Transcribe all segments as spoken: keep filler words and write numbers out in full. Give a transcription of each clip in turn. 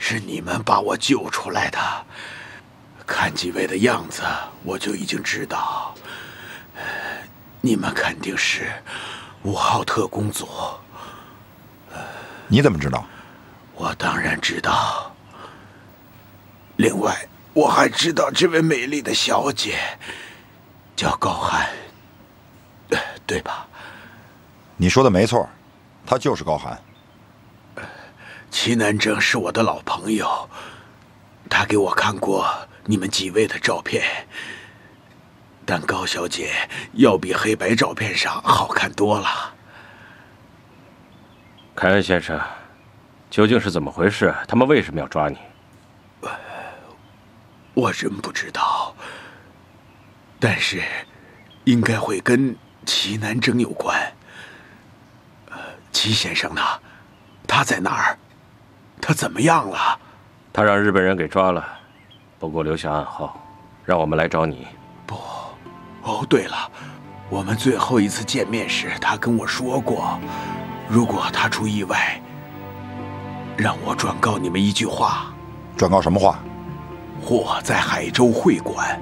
是你们把我救出来的。看几位的样子，我就已经知道，你们肯定是五号特工组。 你怎么知道？ 我当然知道。另外，我还知道这位美丽的小姐叫高寒，对吧？ 你说的没错，她就是高寒。 齐南征是我的老朋友，他给我看过你们几位的照片，但高小姐要比黑白照片上好看多了。 凯恩先生，究竟是怎么回事？他们为什么要抓你？ 我真不知道，但是应该会跟齐南征有关。呃，齐先生呢？他在哪儿？他怎么样了？ 他让日本人给抓了，不过留下暗号，让我们来找你。 不，哦，对了，我们最后一次见面时，他跟我说过，如果他出意外，让我转告你们一句话。 转告什么话？ 祸在海州会馆。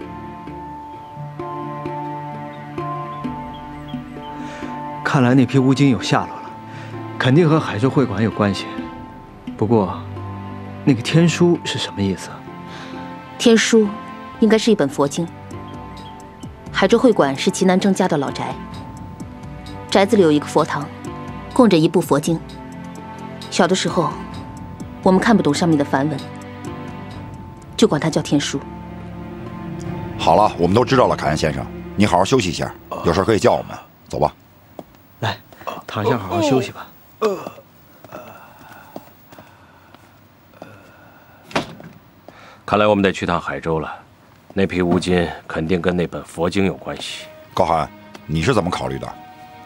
看来那批乌金有下落了，肯定和海州会馆有关系。不过，那个天书是什么意思？ 天书应该是一本佛经。海州会馆是齐南征家的老宅，宅子里有一个佛堂，供着一部佛经。小的时候，我们看不懂上面的梵文，就管它叫天书。 好了，我们都知道了，凯恩先生，你好好休息一下，有事可以叫我们。走吧。 来，躺下好好休息吧。 看来我们得去趟海州了，那批乌金肯定跟那本佛经有关系。 高寒，你是怎么考虑的？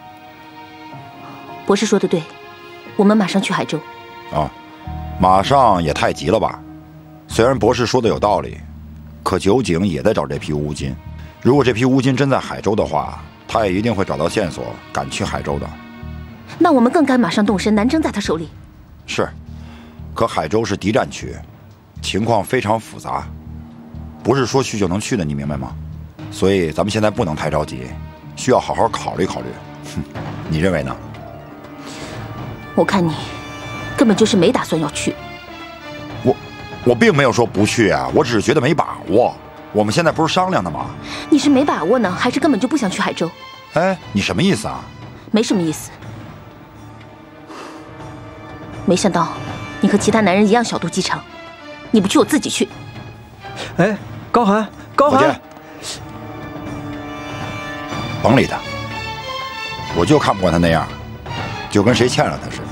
博士说的对，我们马上去海州。 啊，马上也太急了吧？虽然博士说的有道理，可酒井也在找这批乌金。如果这批乌金真在海州的话，他也一定会找到线索，赶去海州的。 那我们更该马上动身，南征在他手里。 是，可海州是敌占区，情况非常复杂，不是说去就能去的，你明白吗？所以咱们现在不能太着急，需要好好考虑考虑。哼，你认为呢？ 我看你根本就是没打算要去。 我我并没有说不去啊，我只是觉得没把握。我们现在不是商量的吗？ 你是没把握呢，还是根本就不想去海州？ 哎，你什么意思啊？ 没什么意思。没想到你和其他男人一样小肚鸡肠，你不去我自己去。 哎，高寒，高寒， 甭理他，我就看不惯他那样，就跟谁欠了他似的。